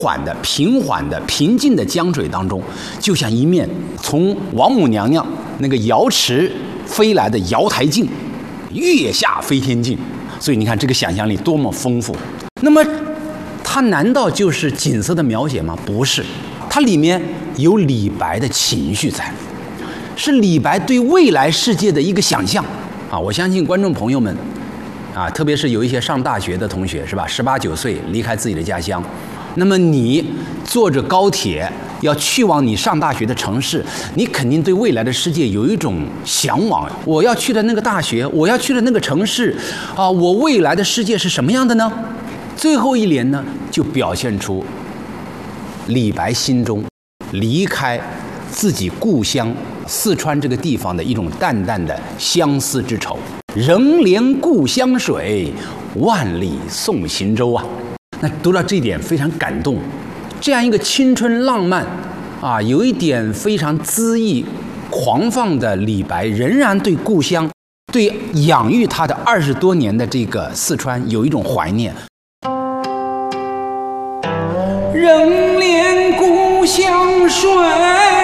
缓的、平缓的、平静的江水当中，就像一面从王母娘娘那个瑶池飞来的瑶台镜，月下飞天镜。所以你看这个想象力多么丰富。那么它难道就是景色的描写吗？不是，它里面有李白的情绪在，是李白对未来世界的一个想象啊！我相信观众朋友们啊，特别是有一些上大学的同学，是吧？18、19岁离开自己的家乡，那么你坐着高铁要去往你上大学的城市，你肯定对未来的世界有一种向往。我要去的那个大学，我要去的那个城市啊，我未来的世界是什么样的呢？最后一联呢，就表现出李白心中离开自己故乡四川这个地方的一种淡淡的相思之愁。仍怜故乡水，万里送行舟啊！那读到这一点非常感动。这样一个青春浪漫啊，有一点非常恣意狂放的李白，仍然对故乡、对养育他的20多年的这个四川有一种怀念。 仍怜故乡水，